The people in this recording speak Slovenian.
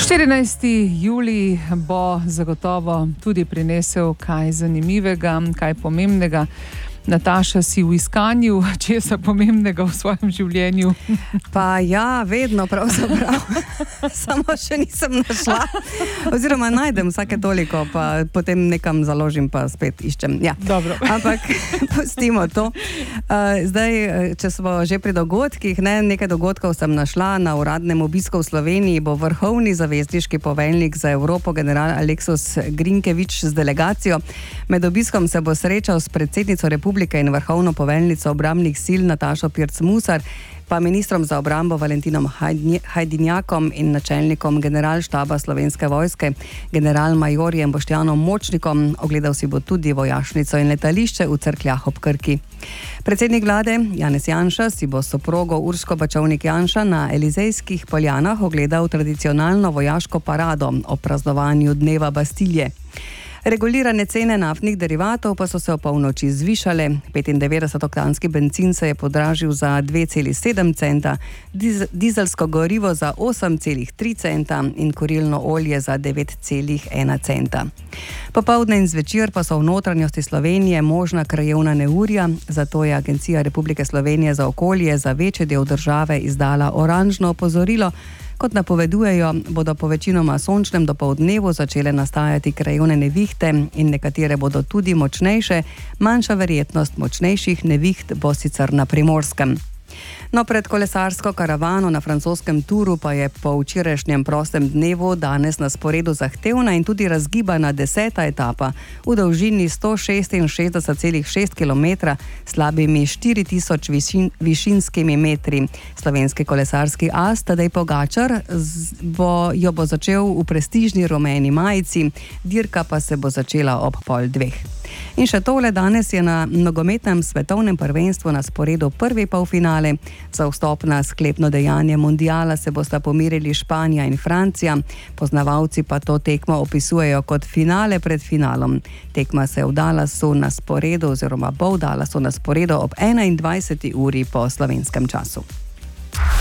14. julij bo zagotovo tudi prinesel kaj zanimivega, kaj pomembnega. Nataša, si v iskanju česa pomembnega v svojem življenju? Pa ja, vedno pravzaprav. Samo še nisem našla. Oziroma najdem vsake toliko, pa potem nekam založim, pa spet iščem. Ja. Dobro. Ampak pustimo to. Zdaj, če smo že pri dogodkih, nekaj dogodkov sem našla. Na uradnem obisku v Sloveniji bo vrhovni zavezniški poveljnik za Evropo, general Aleksus Grinkevič z delegacijo. Med obiskom se bo srečal s predsednico republike in vrhovno poveljnico obrambnih sil Natašo Pirc Musar, pa ministrom za obrambo Valentinom Hajdinjakom in načelnikom generalštaba Slovenske vojske, generalmajorjem Boštjanom Močnikom. Ogledal si bo tudi vojašnico in letališče v Cerkljah ob Krki. Predsednik vlade Janez Janša si bo s soprogo Urško Bačovnik-Janša na Elizejskih poljanah ogledal tradicionalno vojaško parado ob praznovanju dneva Bastilje. Regulirane cene naftnih derivatov pa so se ob polnoči zvišale. 95-oktanski bencin se je podražil za 2,7 centa, dizelsko gorivo za 8,3 centa in kurilno olje za 9,1 centa. Popoldne in zvečer pa so v notranjosti Slovenije možna krajevna neurja, zato je Agencija Republike Slovenije za okolje za večji del države izdala oranžno opozorilo. Kot napovedujejo, bodo po večinoma sončnem dopoldnevu začele nastajati krajevne nevihte in nekatere bodo tudi močnejše, manjša verjetnost močnejših neviht bo sicer na Primorskem. No, pred kolesarsko karavano na francoskem Touru pa je po včerajšnjem prostem dnevu danes na sporedu zahtevna in tudi razgibana 10. etapa v dolžini 166,6 km, slabimi 4000 višinskimi metri. Slovenski kolesarski as Tadej Pogačar jo bo začel v prestižni rumeni majici, dirka pa se bo začela ob 13:30. In še tole, danes je na nogometnem svetovnem prvenstvu na sporedu prvi polfinale. Za vstop na sklepno dejanje mundiala se bosta pomerili Španija in Francija. Poznavalci pa to tekmo opisujejo kot finale pred finalom. Tekma se je v Dallasu na sporedu oziroma bo v Dallasu na sporedu ob 21. uri po slovenskem času.